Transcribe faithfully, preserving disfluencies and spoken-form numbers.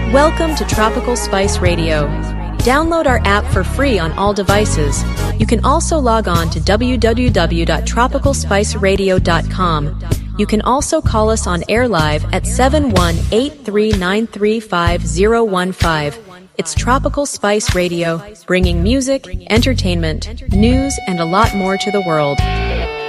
Welcome to Tropical Spice Radio. Download our app for free on all devices. You can also log on to w w w dot tropical spice radio dot com. You can also call us on air live at seven one eight three nine three five zero one five. It's Tropical Spice Radio, bringing music, entertainment, news, and a lot more to the world.